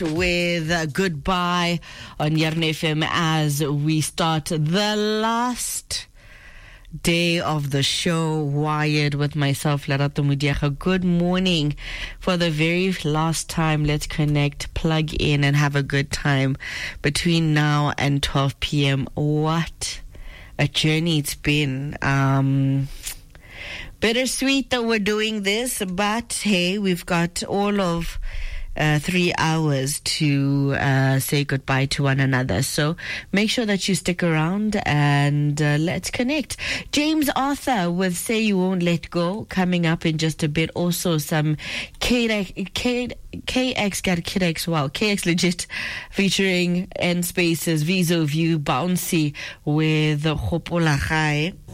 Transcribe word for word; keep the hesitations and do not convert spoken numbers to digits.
with uh, Goodbye on Yarn F M as we start the last day of the show, Wired, with myself, Lerato Mudiaga. Good morning. For the very last time, let's connect, plug in, and have a good time between now and twelve p.m. What a journey it's been. Um, bittersweet that we're doing this, but hey, we've got all of Uh, three hours to uh, say goodbye to one another. So make sure that you stick around and uh, let's connect. James Arthur with Say You Won't Let Go coming up in just a bit. Also some K K K X got Kid X, wow, K X Legit featuring N Spaces, Viso View, Bouncy with Hopola Gai.